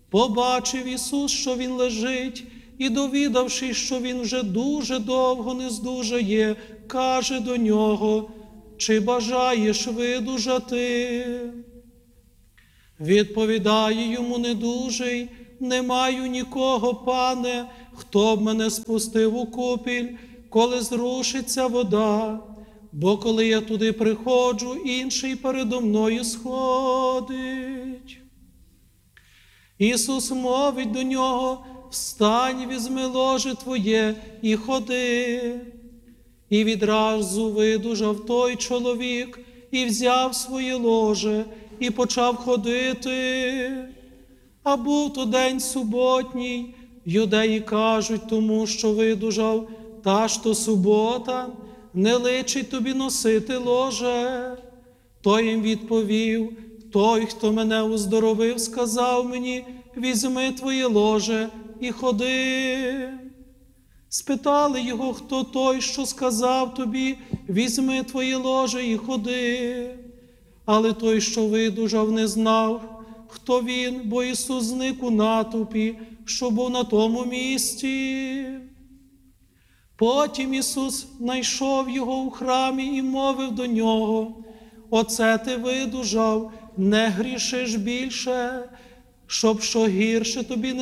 Побачив Ісус, що він лежить, і, довідавшись, що він вже дуже довго не здужає, каже до нього: «Чи бажаєш видужати?» Відповідає йому недужий: «Не маю нікого, пане, хто б мене спустив у купіль, коли зрушиться вода. Бо коли я туди приходжу, інший передо мною сходить». Ісус мовить до нього: «Встань, візьми ложе твоє і ходи». І відразу видужав той чоловік, і взяв своє ложе, і почав ходити. А був то день суботній. Юдеї кажуть тому, що видужав: «Та ж то субота, не личить тобі носити ложе». Той їм відповів: «Той, хто мене уздоровив, сказав мені: візьми твоє ложе і ходи». Спитали його: «Хто той, що сказав тобі: візьми твоє ложе і ходи?» Але той, що видужав, не знав, хто він, бо Ісус зник у натовпі, що був на тому місці. Потім Ісус знайшов його у храмі і мовив до нього: «Оце ти видужав, не грішиш більше, щоб що гірше тобі не